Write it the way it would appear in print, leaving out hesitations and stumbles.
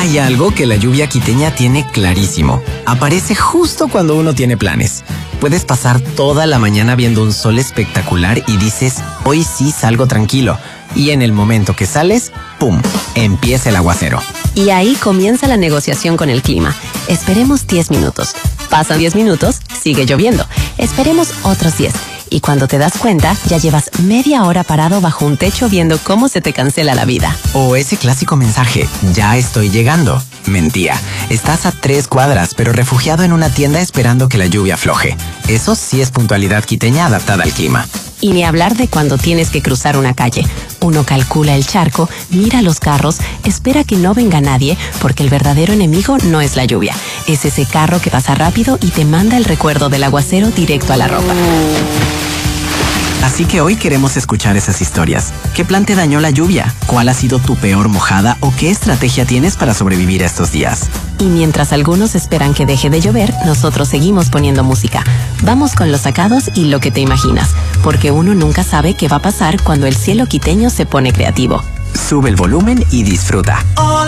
Hay algo que la lluvia quiteña tiene clarísimo. Aparece justo cuando uno tiene planes. Puedes pasar toda la mañana viendo un sol espectacular y dices, hoy sí salgo tranquilo. Y en el momento que sales, ¡pum!, empieza el aguacero. Y ahí comienza la negociación con el clima. Esperemos 10 minutos. Pasan 10 minutos, sigue lloviendo. Esperemos otros 10. Y cuando te das cuenta, ya llevas media hora parado bajo un techo viendo cómo se te cancela la vida. O ese clásico mensaje, ya estoy llegando. Mentira, estás a 3 cuadras, pero refugiado en una tienda esperando que la lluvia afloje. Eso sí es puntualidad quiteña adaptada al clima. Y ni hablar de cuando tienes que cruzar una calle. Uno calcula el charco, mira los carros, espera que no venga nadie, porque el verdadero enemigo no es la lluvia. Es ese carro que pasa rápido y te manda el recuerdo del aguacero directo a la ropa. Así que hoy queremos escuchar esas historias. ¿Qué plan te dañó la lluvia? ¿Cuál ha sido tu peor mojada? ¿O qué estrategia tienes para sobrevivir a estos días? Y mientras algunos esperan que deje de llover, nosotros seguimos poniendo música. Vamos con los sacados y lo que te imaginas, porque uno nunca sabe qué va a pasar cuando el cielo quiteño se pone creativo. Sube el volumen y disfruta.